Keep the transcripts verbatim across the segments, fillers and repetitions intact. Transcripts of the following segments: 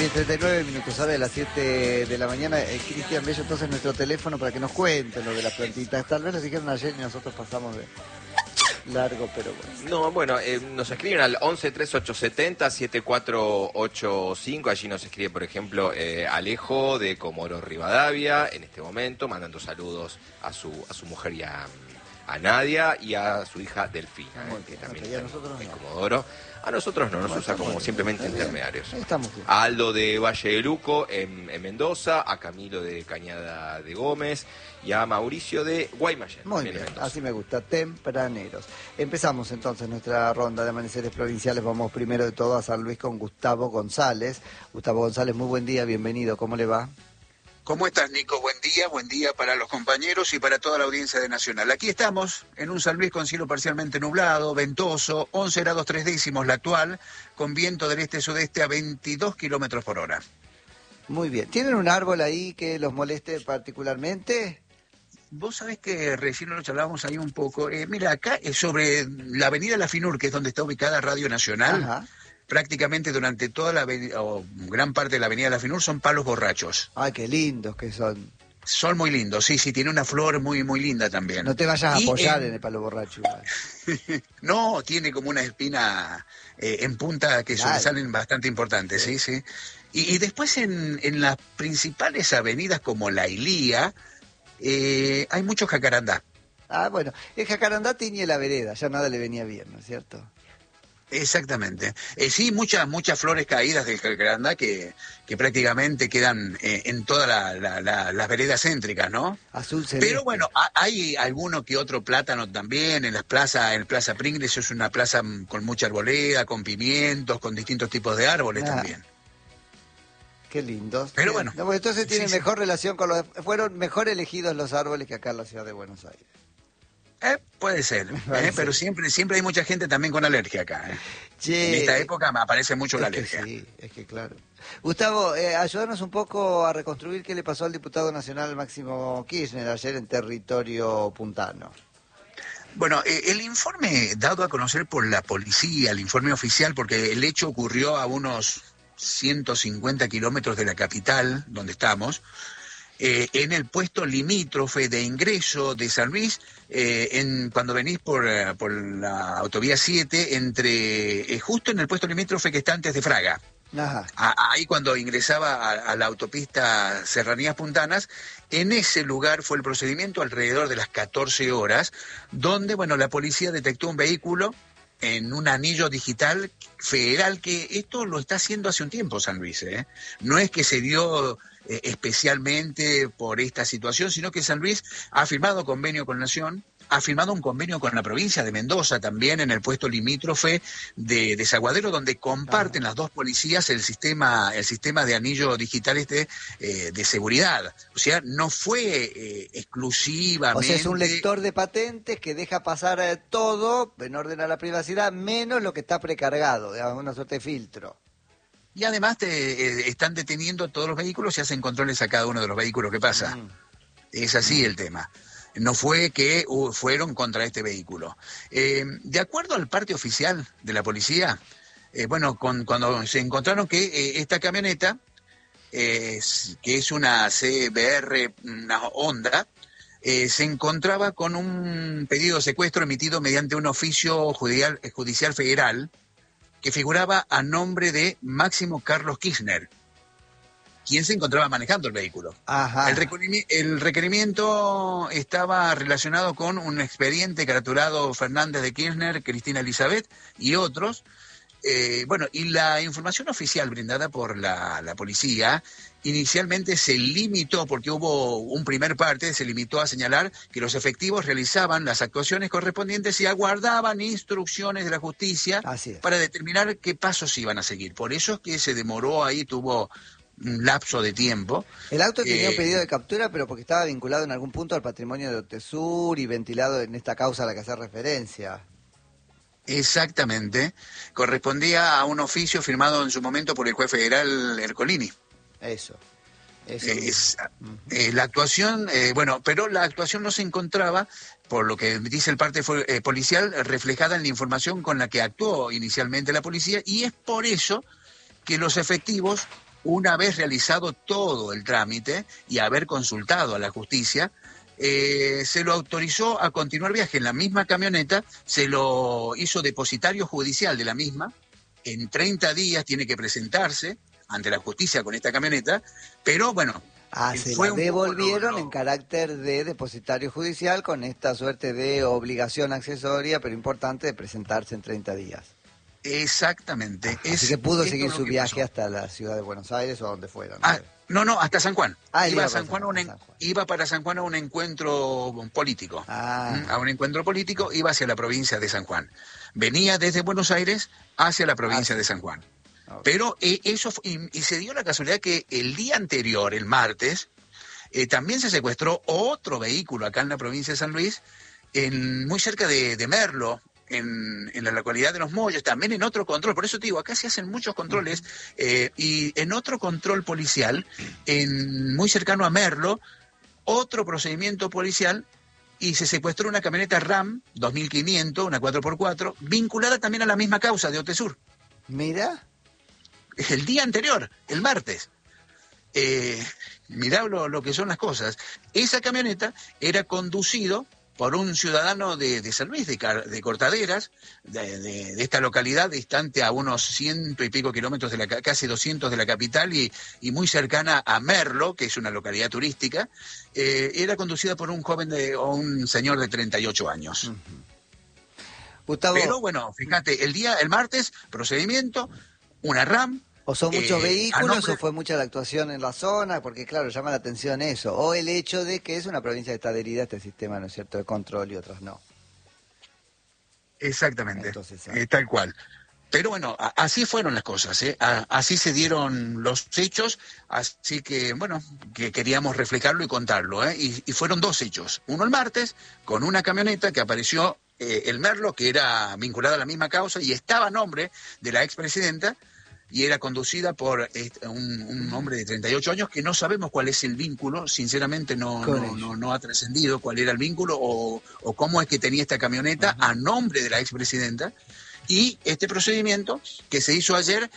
y treinta y nueve minutos, ahora de las siete de la mañana. Eh, Cristian Bello, entonces nuestro teléfono para que nos cuenten lo de las plantitas. Tal vez lo dijeron ayer y nosotros pasamos de largo, pero bueno. No, bueno, eh, nos escriben al once treinta y ocho setenta setenta y cuatro ochenta y cinco. Allí nos escribe, por ejemplo, eh, Alejo de Comodoro Rivadavia, en este momento, mandando saludos a su a su mujer y a, a Nadia y a su hija Delfina, eh, que también está en, en Comodoro. A nosotros no, nos bueno, usa como bien, simplemente intermediarios. Estamos bien. A Aldo de Valle de Luco en, en Mendoza, a Camilo de Cañada de Gómez y a Mauricio de Guaymallén. Muy bien, así me gusta, tempraneros. Empezamos entonces nuestra ronda de amaneceres provinciales. Vamos primero de todo a San Luis con Gustavo González. Gustavo González, muy buen día, bienvenido, ¿cómo le va? ¿Cómo estás, Nico? Buen día, buen día para los compañeros y para toda la audiencia de Nacional. Aquí estamos, en un San Luis con cielo parcialmente nublado, ventoso, once grados tres décimos la actual, con viento del este-sudeste a veintidós kilómetros por hora. Muy bien. ¿Tienen un árbol ahí que los moleste particularmente? Vos sabés que recién lo charlábamos ahí un poco. Eh, mira, acá es sobre la avenida La Finur, que es donde está ubicada Radio Nacional. Ajá. Prácticamente durante toda la avenida, o gran parte de la avenida La Finur, son palos borrachos. Ay, qué lindos que son. Son muy lindos, sí, sí, tiene una flor muy muy linda también. No te vayas a y, apoyar eh, en el palo borracho. No, tiene como una espina eh, en punta que Claro. sobresalen bastante importantes, sí, sí. sí. Y, y después en, en las principales avenidas como La Ilía, eh, hay mucho jacarandá. Ah, bueno, el jacarandá tiñe la vereda, ya nada le venía bien, ¿no es cierto? Exactamente. Eh, sí, muchas muchas flores caídas del jacarandá que, que prácticamente quedan eh, en todas la, la, la, las veredas céntricas, ¿no? Azul celeste. Pero bueno, a, hay alguno que otro plátano también en las plazas, en Plaza Pringles es una plaza con mucha arboleda, con pimientos, con distintos tipos de árboles ah. también. Qué lindos. Pero Bien. bueno. No, pues entonces tienen sí, mejor sí. relación con los... Fueron mejor elegidos los árboles que acá en la ciudad de Buenos Aires. Eh, puede ser, eh, pero siempre siempre hay mucha gente también con alergia acá. Eh. Che, en esta época me aparece mucho es la que alergia. Sí, es que claro. Gustavo, eh, ayúdanos un poco a reconstruir qué le pasó al diputado nacional Máximo Kirchner ayer en territorio puntano. Bueno, eh, el informe dado a conocer por la policía, el informe oficial, porque el hecho ocurrió a unos ciento cincuenta kilómetros de la capital, donde estamos, Eh, en el puesto limítrofe de ingreso de San Luis, eh, en, cuando venís por, uh, por la autovía siete, entre eh, justo en el puesto limítrofe que está antes de Fraga. Ajá. A, ahí cuando ingresaba a, a la autopista Serranías Puntanas, en ese lugar fue el procedimiento alrededor de las catorce horas, donde bueno la policía detectó un vehículo en un anillo digital federal, que esto lo está haciendo hace un tiempo San Luis, ¿eh? No es que se dio eh, especialmente por esta situación, sino que San Luis ha firmado convenio con Nación, ha firmado un convenio con la provincia de Mendoza también en el puesto limítrofe de Desaguadero, donde comparten las dos policías el sistema el sistema de anillo digital este eh, de seguridad. O sea, no fue eh, exclusivamente... O sea, es un lector de patentes que deja pasar eh, todo en orden a la privacidad, menos lo que está precargado, digamos, una suerte de filtro. Y además te eh, están deteniendo todos los vehículos y hacen controles a cada uno de los vehículos que pasa. Mm. Es así mm. el tema. No fue que uh, fueron contra este vehículo. Eh, de acuerdo al parte oficial de la policía, eh, bueno, con, cuando se encontraron que eh, esta camioneta, eh, que es una C B R, una Honda, eh, se encontraba con un pedido de secuestro emitido mediante un oficio judicial, judicial federal que figuraba a nombre de Máximo Carlos Kirchner, quien se encontraba manejando el vehículo. Ajá. El, requerimiento, el requerimiento estaba relacionado con un expediente caratulado Fernández de Kirchner, Cristina Elizabeth y otros. Eh, bueno, y la información oficial brindada por la, la policía inicialmente se limitó, porque hubo un primer parte, se limitó a señalar que los efectivos realizaban las actuaciones correspondientes y aguardaban instrucciones de la justicia para determinar qué pasos iban a seguir. Por eso es que se demoró ahí, tuvo un lapso de tiempo. El auto tenía eh, un pedido de captura, pero porque estaba vinculado en algún punto al patrimonio de Otesur y ventilado en esta causa a la que hace referencia. Exactamente. Correspondía a un oficio firmado en su momento por el juez federal Ercolini. Eso. Eso es, uh-huh. eh, la actuación, eh, bueno, pero la actuación no se encontraba, por lo que dice el parte eh, policial, reflejada en la información con la que actuó inicialmente la policía, y es por eso que los efectivos una vez realizado todo el trámite y haber consultado a la justicia, eh, se lo autorizó a continuar viaje en la misma camioneta, se lo hizo depositario judicial de la misma, en treinta días tiene que presentarse ante la justicia con esta camioneta, pero bueno... Ah, se la devolvieron en carácter de depositario judicial con esta suerte de obligación accesoria, pero importante, de presentarse en treinta días. Exactamente. Ah, es, así que pudo seguir su viaje pasó. hasta la ciudad de Buenos Aires o donde fuera. ¿no? Ah, no, no, hasta San Juan. Ah, iba, iba, a San Juan a un en... San Juan. iba para San Juan a un encuentro político. Ah. A un encuentro político, iba hacia la provincia de San Juan. Venía desde Buenos Aires hacia la provincia ah, sí. de San Juan. Okay. Pero eh, eso fue, y, y se dio la casualidad que el día anterior, el martes, eh, también se secuestró otro vehículo acá en la provincia de San Luis, en, muy cerca de, de Merlo, en, en la localidad de Los Molles, también en otro control. Por eso te digo, acá se hacen muchos controles, eh, y en otro control policial, en, muy cercano a Merlo, otro procedimiento policial, y se secuestró una camioneta RAM dos mil quinientos, una cuatro por cuatro, vinculada también a la misma causa de Otesur. Mira. El día anterior, el martes. Eh, mirá lo, lo que son las cosas. Esa camioneta era conducido por un ciudadano de, de San Luis, de, de Cortaderas, de, de, de esta localidad distante a unos ciento y pico kilómetros, de la casi doscientos de la capital y, y muy cercana a Merlo, que es una localidad turística. Eh, era conducida por un joven de, o un señor de treinta y ocho años. Uh-huh. Gustavo. Pero bueno, fíjate, el día, el martes, procedimiento, una RAM. ¿O son muchos eh, vehículos nombre... nombre... o fue mucha la actuación en la zona? Porque claro, llama la atención eso. O el hecho de que es una provincia que está adherida a este sistema, ¿no es cierto?, de control y otras no. Exactamente, Entonces, eh, tal cual. Pero bueno, a, así fueron las cosas, ¿eh? A, así se dieron los hechos, así que bueno, que queríamos reflejarlo y contarlo, ¿eh? Y, y fueron dos hechos. Uno el martes, con una camioneta que apareció, eh, el Merlo, que era vinculada a la misma causa y estaba a nombre de la expresidenta, y era conducida por este, un, un hombre de treinta y ocho años que no sabemos cuál es el vínculo, sinceramente no, no, no, no ha trascendido cuál era el vínculo o, o cómo es que tenía esta camioneta uh-huh. a nombre de la expresidenta, y este procedimiento que se hizo ayer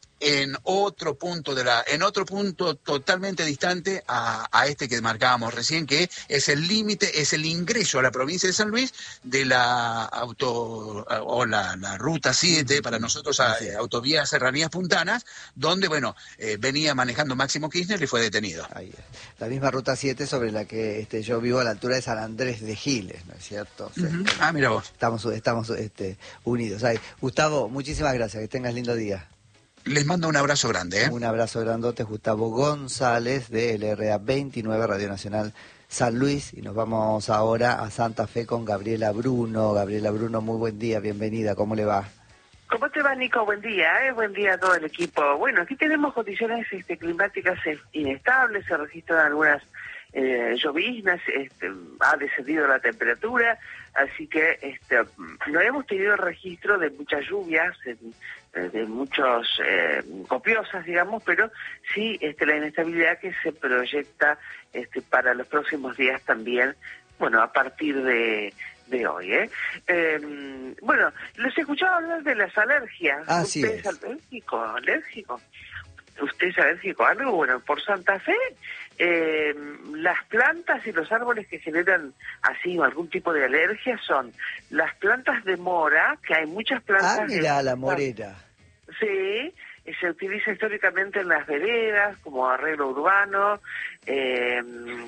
en otro punto de la, en otro punto totalmente distante a, a este que marcábamos recién, que es el límite, es el ingreso a la provincia de San Luis de la auto o la, la ruta siete, para nosotros a, a autovía Serranías Puntanas, donde bueno eh, venía manejando Máximo Kirchner y fue detenido. Ahí es. La misma ruta siete sobre la que este, yo vivo a la altura de San Andrés de Giles, ¿no es cierto? O sea, uh-huh. Ah, mira vos. Estamos, estamos este, unidos. Ahí. Gustavo, muchísimas gracias, que tengas lindo día. Les mando un abrazo grande. ¿eh? Un abrazo grandote, Gustavo González, de L R A veintinueve, Radio Nacional San Luis. Y nos vamos ahora a Santa Fe con Gabriela Bruno. Gabriela Bruno, muy buen día, bienvenida, ¿cómo le va? ¿Cómo te va, Nico? Buen día, ¿eh? Buen día a todo el equipo. Bueno, aquí tenemos condiciones este, climáticas inestables, se registran algunas eh, lloviznas, este, ha descendido la temperatura, así que este, no hemos tenido registro de muchas lluvias, en, de muchos eh, copiosas, digamos, pero sí este, la inestabilidad que se proyecta este, para los próximos días también, bueno, a partir de, de hoy. ¿eh? Eh, bueno, los he escuchado hablar de las alergias. Así ¿Usted es. es alérgico? ¿Alérgico? ¿Usted es alérgico a algo? Bueno, por Santa Fe, eh, las plantas y los árboles que generan así algún tipo de alergia son las plantas de mora, que hay muchas plantas... Ah, mira, de... la morera. Sí, se utiliza históricamente en las veredas como arreglo urbano. Eh,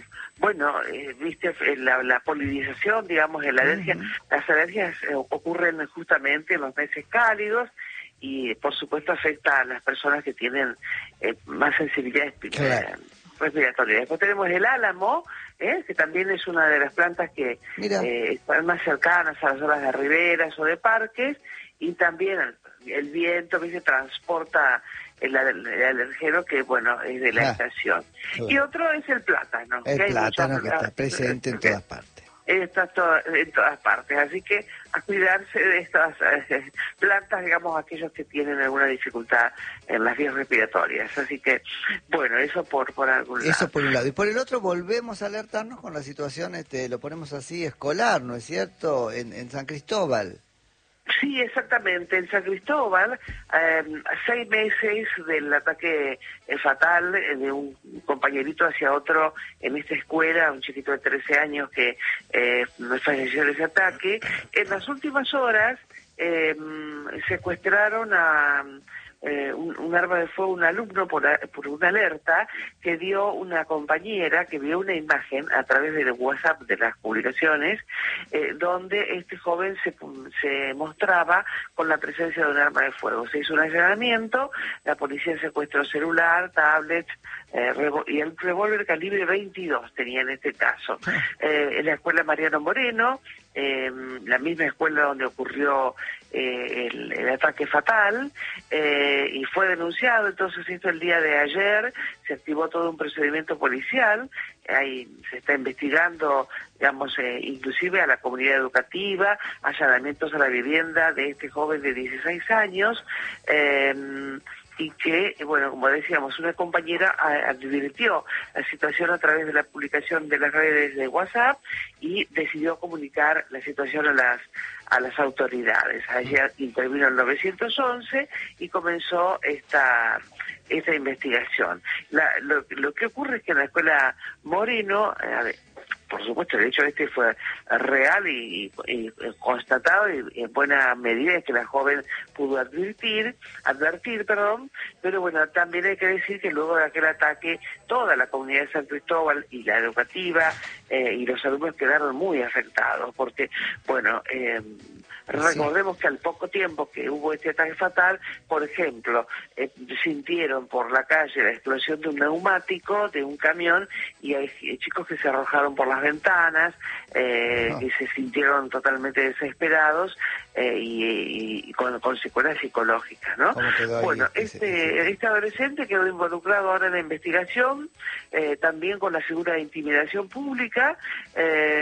bueno, eh, viste, la, la polinización, digamos, de la alergia. Uh-huh. Las alergias eh, ocurren justamente en los meses cálidos y, por supuesto, afecta a las personas que tienen eh, más sensibilidad claro. respiratoria. Después tenemos el álamo, ¿eh? que también es una de las plantas que eh, están más cercanas a las zonas de riberas o de parques, y también el, el viento que se transporta el, el alergeno, que bueno, es de la ah, estación. Claro. Y otro es el plátano. El que plátano muchas, que está presente en todas partes. Está to en todas partes, así que a cuidarse de estas eh, plantas, digamos, aquellos que tienen alguna dificultad en las vías respiratorias. Así que, bueno, eso por, por algún lado. Eso por un lado. Y por el otro, volvemos a alertarnos con la situación, este, lo ponemos así, escolar, ¿no es cierto?, en, en San Cristóbal. Sí, exactamente. En San Cristóbal, eh, a seis meses del ataque eh, fatal eh, de un compañerito hacia otro en esta escuela, un chiquito de trece años que eh, falleció en ese ataque, en las últimas horas eh, secuestraron a... Eh, un, un arma de fuego, un alumno por, a, por una alerta que dio una compañera que vio una imagen a través del WhatsApp de las publicaciones eh, donde este joven se, se mostraba con la presencia de un arma de fuego. Se hizo un allanamiento, la policía secuestró celular, tablets eh, y el revólver calibre veintidós tenía en este caso. Eh, en la escuela Mariano Moreno, eh, la misma escuela donde ocurrió eh, el, el ataque fatal, eh, y fue denunciado. Entonces esto el día de ayer se activó todo un procedimiento policial, ahí se está investigando, digamos, eh, inclusive a la comunidad educativa, allanamientos a la vivienda de este joven de dieciséis años, eh, y que, bueno, como decíamos, una compañera advirtió la situación a través de la publicación de las redes de WhatsApp y decidió comunicar la situación a las a las autoridades. Ayer intervino el nueve once y comenzó esta esta investigación. La, lo, lo que ocurre es que en la escuela Moreno, eh, a ver, por supuesto, el hecho este fue real y, y, y constatado y en buena medida es que la joven pudo advertir, advertir, perdón, pero bueno, también hay que decir que luego de aquel ataque toda la comunidad de San Cristóbal y la educativa eh, y los alumnos quedaron muy afectados porque, bueno, eh, recordemos que al poco tiempo que hubo este ataque fatal, por ejemplo, eh, sintieron por la calle la explosión de un neumático, de un camión, y hay chicos que se arrojaron por las ventanas, eh, no. que se sintieron totalmente desesperados eh, y, y con, con secuelas psicológicas, ¿no? Bueno, este, este adolescente quedó involucrado ahora en la investigación, eh, también con la figura de intimidación pública, eh,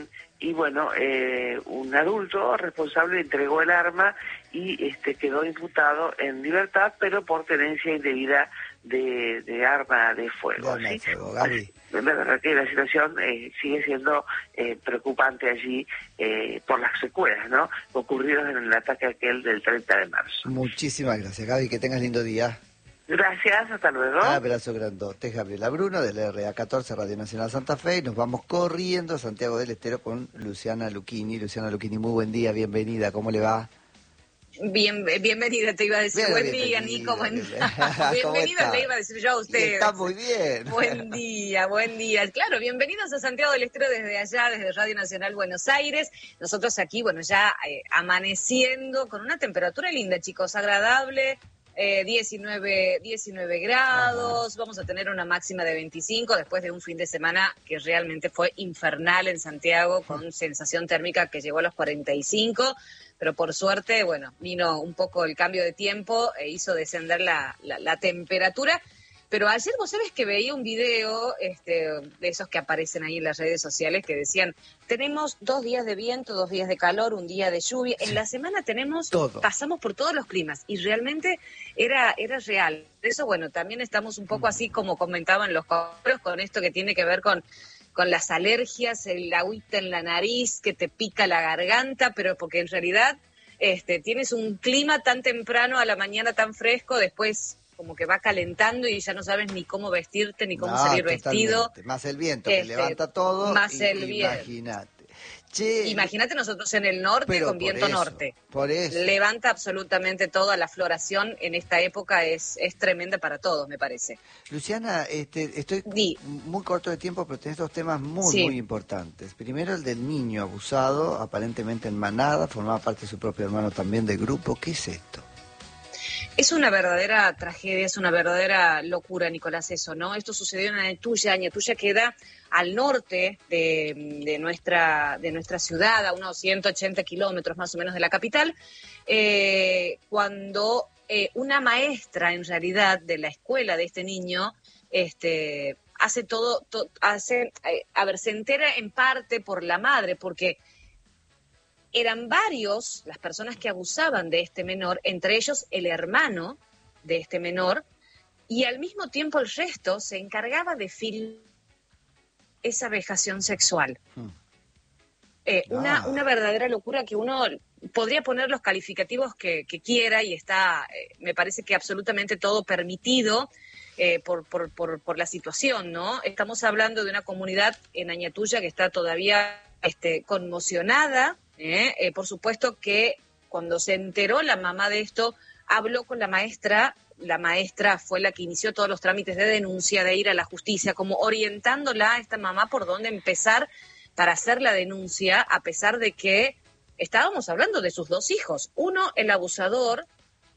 y bueno, eh, un adulto responsable entregó el arma y este quedó imputado en libertad, pero por tenencia indebida de, de arma de fuego. De ¿sí? fuego, Gaby. La verdad que la situación eh, sigue siendo eh, preocupante allí eh, por las secuelas, ¿no? Ocurridas en el ataque aquel del treinta de marzo. Muchísimas gracias, Gaby, que tengas lindo día. Gracias, hasta luego. Abrazo grandote, Gabriela Bruno, del R A catorce, Radio Nacional Santa Fe, y nos vamos corriendo a Santiago del Estero con Luciana Lucchini. Luciana Lucchini, muy buen día, bienvenida, ¿cómo le va? Bien, bienvenida, te iba a decir. Bien, buen día, Nico. Buen... Bienvenida, le iba a decir yo a ustedes. Está muy bien. Buen día, buen día. Claro, bienvenidos a Santiago del Estero desde allá, desde Radio Nacional Buenos Aires. Nosotros aquí, bueno, ya eh, amaneciendo con una temperatura linda, chicos, agradable. Eh, diecinueve, diecinueve grados, ajá. Vamos a tener una máxima de veinticinco después de un fin de semana que realmente fue infernal en Santiago, con sensación térmica que llegó a los cuarenta y cinco, pero por suerte, bueno, vino un poco el cambio de tiempo e hizo descender la, la, la temperatura. Pero ayer vos sabés que veía un video este, de esos que aparecen ahí en las redes sociales que decían, tenemos dos días de viento, dos días de calor, un día de lluvia. En la semana tenemos, Todo. pasamos por todos los climas y realmente era, era real. Por eso, bueno, también estamos un poco así como comentaban los coros con esto que tiene que ver con, con las alergias, el agüita en la nariz que te pica la garganta, pero porque en realidad este, tienes un clima tan temprano a la mañana tan fresco, después como que va calentando y ya no sabes ni cómo vestirte ni cómo no, salir totalmente. Vestido. Más el viento este, que levanta todo. Más y, el viento. Imagínate. Che, Imagínate nosotros en el norte con viento eso, norte. Por eso. Levanta absolutamente toda la floración en esta época, es, es tremenda para todos, me parece. Luciana, este, estoy Di. muy corto de tiempo, pero tenés dos temas muy, sí. muy importantes. Primero, el del niño abusado, aparentemente en manada, formaba parte de su propio hermano también del grupo. ¿Qué es esto? Es una verdadera tragedia, es una verdadera locura, Nicolás, eso, ¿no? Esto sucedió en Añatuya. Añatuya queda al norte de, de, nuestra, de nuestra ciudad, a unos ciento ochenta kilómetros más o menos de la capital, eh, cuando eh, una maestra, en realidad, de la escuela de este niño, este, hace todo, to, hace, eh, a ver, se entera en parte por la madre, porque eran varios las personas que abusaban de este menor, entre ellos el hermano de este menor, y al mismo tiempo el resto se encargaba de filmar esa vejación sexual. Hmm. Eh, ah. una, una verdadera locura que uno podría poner los calificativos que, que quiera y está, eh, me parece que absolutamente todo permitido eh, por, por, por, por la situación, ¿no? Estamos hablando de una comunidad en Añatuya que está todavía este, conmocionada, ¿eh? Eh, por supuesto que cuando se enteró la mamá de esto, habló con la maestra. La maestra fue la que inició todos los trámites de denuncia, de ir a la justicia, como orientándola a esta mamá por dónde empezar para hacer la denuncia, a pesar de que estábamos hablando de sus dos hijos. Uno, el abusador,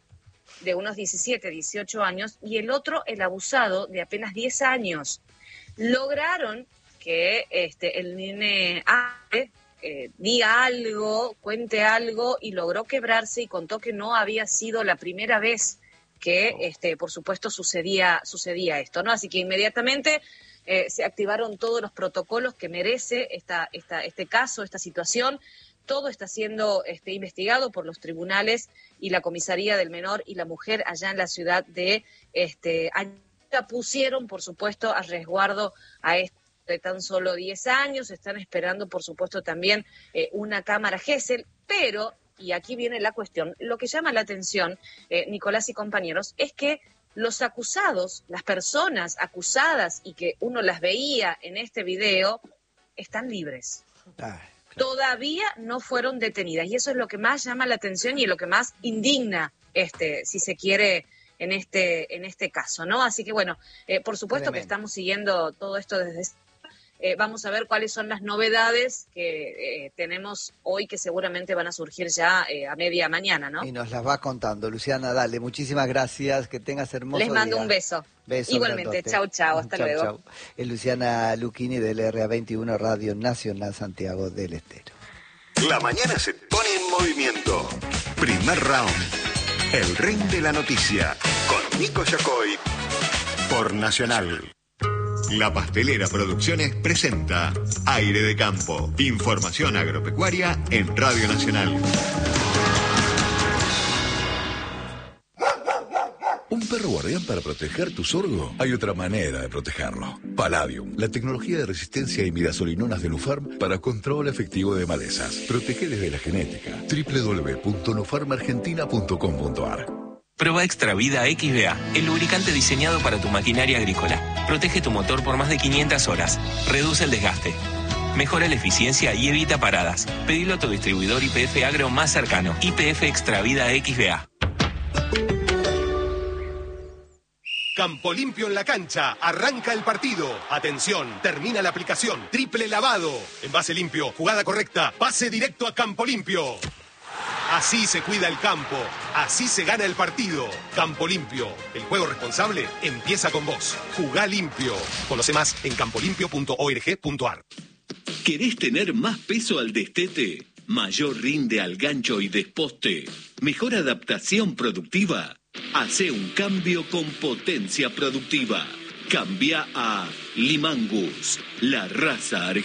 de unos diecisiete, dieciocho años, y el otro, el abusado, de apenas diez años. Lograron que este, el nene hable, eh, diga algo, cuente algo, y logró quebrarse y contó que no había sido la primera vez que, este, por supuesto, sucedía, sucedía esto, ¿no? Así que inmediatamente eh, se activaron todos los protocolos que merece esta, esta, este caso, esta situación. Todo está siendo este, investigado por los tribunales y la comisaría del menor y la mujer allá en la ciudad de este, Añatuya pusieron, por supuesto, a resguardo a este de tan solo diez años. Están esperando, por supuesto, también eh, una cámara Gesell, pero... y aquí viene la cuestión, lo que llama la atención, eh, Nicolás y compañeros, es que los acusados, las personas acusadas y que uno las veía en este video, están libres. Ah, claro. Todavía no fueron detenidas y eso es lo que más llama la atención y lo que más indigna, este, si se quiere, en este, en este caso, ¿no? Así que bueno, eh, por supuesto Tremendo. Que estamos siguiendo todo esto desde... Eh, vamos a ver cuáles son las novedades que eh, tenemos hoy, que seguramente van a surgir ya eh, a media mañana, ¿no? Y nos las va contando. Luciana, dale, muchísimas gracias, que tengas hermoso Les mando día. un beso. Beso Igualmente, grandote. chau, chau, hasta chau, luego. Chau. Es Luciana Lucchini del R A veintiuno Radio Nacional Santiago del Estero. La mañana se pone en movimiento. Primer round. El ring de la noticia. Con Nico Yacoy. Por Nacional. La Pastelera Producciones presenta Aire de Campo. Información agropecuaria en Radio Nacional. ¿Un perro guardián para proteger tu sorgo? Hay otra manera de protegerlo. Palladium, la tecnología de resistencia a imidazolinonas de Nufarm para control efectivo de malezas. Protege desde la genética. doble u doble u doble u punto nufarm argentina punto com punto a r. Prueba Extra Vida X V A, el lubricante diseñado para tu maquinaria agrícola. Protege tu motor por más de quinientas horas. Reduce el desgaste. Mejora la eficiencia y evita paradas. Pedilo a tu distribuidor Y P F Agro más cercano. Y P F Extra Vida X V A. Campo Limpio en la cancha. Arranca el partido. Atención, termina la aplicación. Triple lavado. Envase limpio, jugada correcta. Pase directo a Campo Limpio. Así se cuida el campo, así se gana el partido. Campo Limpio, el juego responsable empieza con vos. Jugá limpio. Conoce más en campo limpio punto org punto a r. ¿Querés tener más peso al destete? ¿Mayor rinde al gancho y desposte? ¿Mejor adaptación productiva? Hacé un cambio con potencia productiva. Cambia a Limangus, la raza argentina.